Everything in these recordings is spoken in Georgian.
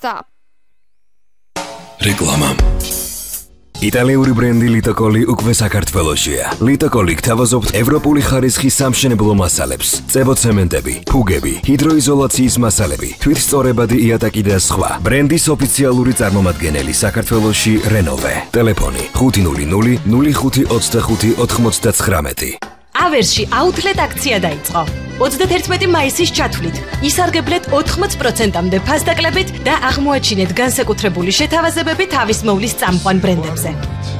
Stop. Reklama. იტალიური ბრენდი ლიტოკოლი უკვე საქართველოშია. ლიტოკოლი გთავაზობთ ევროპული ხარისხის სამშენებლო მასალებს, წებოცემენტები, ფუგები, ჰიდროიზოლაციის მასალები, თვითსწორებადი იატაკი და სხვა. ბრენდის ოფიციალური წარმომადგენელი საქართველოში რენოვე. ტელეფონი 500 05 25 99. ავერსში აუთლეტ აქცია დაიწყო. 31 მაისის ჩათვლით ისარგებლეთ 80%-მდე ფასდაკლებით და აღმოაჩინეთ განსაკუთრებული შეთავაზებები თავის მოვლის წამყვან ბრენდებზე.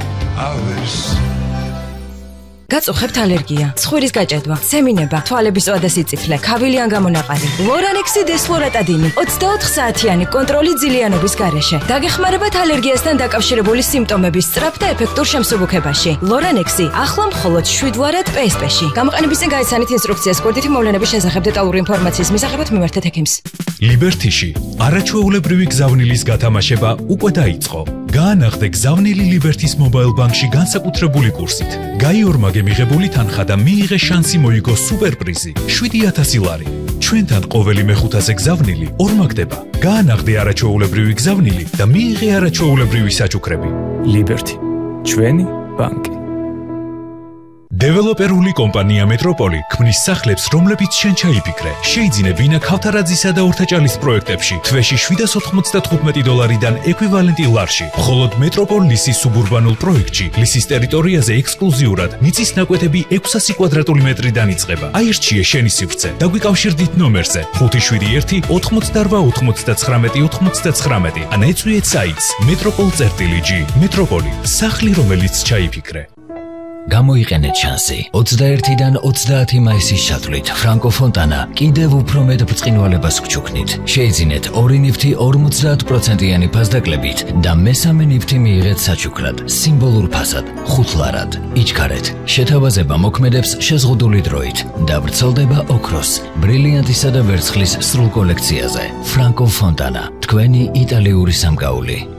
გაწუხებთ ალერგია, ცხვირის გაჭედვა, სემინება, თვალების წვა და სიწითლე, ქავილი ან გამონაყარი. ლორანექსი დესფლორატადინი 24 საათიანი კონტროლი ძილიანობის გარეშე. დაგეხმარებათ ალერგიასთან დაკავშირებული სიმპტომების სწრაფ და ეფექტურ შემსუბუქებაში. ლორანექსი ახლა მხოლოდ 7 ვარად PSP-ში. გამოყენების წინ გაიცანით ინსტრუქციას კურდითი მოვლენების შესახებ დეტალური ინფორმაციის მისაღებად მიმართეთ ექიმს. ლიბერტიში არაჩვეულებრივი გზავნილის გათამაშება უკვე დაიწყო. გაანახდე გზავნილი ლიბერტის მობაილ ბანკში განსაკუთრებული კურსით. გაიორმაგე მიღებული თანხა და მიიღე შანსი მოიგო სუპერპრიზი 7000 ლარი. ჩვენთან ყოველი მეხუთაზე გზავნილი ორმაგდება. გაანახდე არაჩვეულებრივი გზავნილი და მიიღე არაჩვეულებრივი საჩუქრები. ლიბერტი, ჩვენი ბანკი. დეველოპერული კომპანია მეტროპოლი ქმნის სახლებს, რომლებიც შენ ჩაიფიქრე. შეიძინე ვინა ქავთარაძისა და ორთაჭალის პროექტებში თვეში $795-დან ეკვივალენტი ლარში. მხოლოდ მეტროპოლ ლისის სუბურბანულ პროექტში ლისის ტერიტორიაზე ექსკლუზიურად მიწის ნაკვეთები 600 კვადრატული მეტრიდან იწყება. აირჩიე შენი სივრცე. დაგვიკავშირდით ნომერზე 571 88 99 99 ან ეწვიეთ საიტს metropol.g. მეტროპოლი, სახლი, რომელიც ჩაიფიქრე. გამოიყენეთ შანსი. 21-დან 30 მაისის ჩათვლით ფრანკო ფონტანა კიდევ უფრო მეტ ბრწყინვალებას გჩუქნით. შეიძინეთ 2 ნივთი 50%-იანი ფასდაკლებით და მესამე ნივთი მიიღეთ საჩუქრად, სიმბოლურ ფასად, 5 ლარად. იჩქარეთ. შეთავაზება მოქმედებს შეზღუდული დროით და ვრცელდება ოქროს, ბრილიანტისა და ვერცხლის სრულ კოლექციაზე. ფრანკო ფონტანა, თქვენი იტალიური სამკაული.